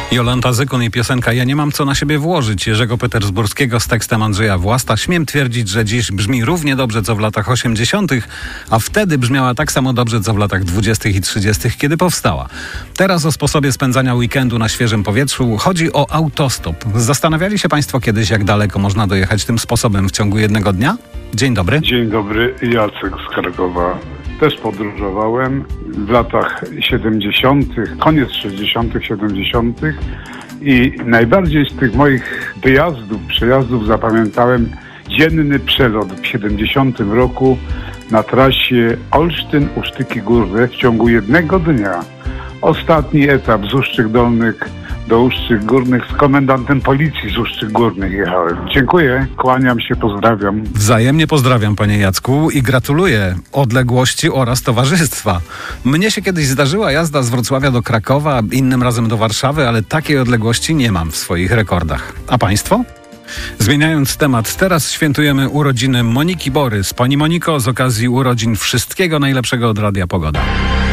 Jolanta Zykun i piosenka Ja nie mam co na siebie włożyć Jerzego Petersburskiego z tekstem Andrzeja Własta. Śmiem twierdzić, że dziś brzmi równie dobrze co w latach 80., a wtedy brzmiała tak samo dobrze co w latach 20. i 30., kiedy powstała. Teraz o sposobie spędzania weekendu na świeżym powietrzu. Chodzi o autostop. Zastanawiali się Państwo kiedyś, jak daleko można dojechać tym sposobem w ciągu jednego dnia? Dzień dobry. Dzień dobry, Jacek z Krakowa. Też podróżowałem w latach 70., koniec 60., 70. i najbardziej z tych moich przejazdów zapamiętałem dzienny przelot w 70 roku na trasie Olsztyn-Usztyki Górne w ciągu jednego dnia. Ostatni etap z Uszczyk Dolnych do Uszczyk Górnych z komendantem policji z Uszczyk Górnych jechałem. Dziękuję, kłaniam się, pozdrawiam. Wzajemnie pozdrawiam, panie Jacku, i gratuluję odległości oraz towarzystwa. Mnie się kiedyś zdarzyła jazda z Wrocławia do Krakowa, innym razem do Warszawy, ale takiej odległości nie mam w swoich rekordach. A państwo? Zmieniając temat, teraz świętujemy urodziny Moniki Borys. Pani Moniko, z okazji urodzin wszystkiego najlepszego od Radia Pogoda.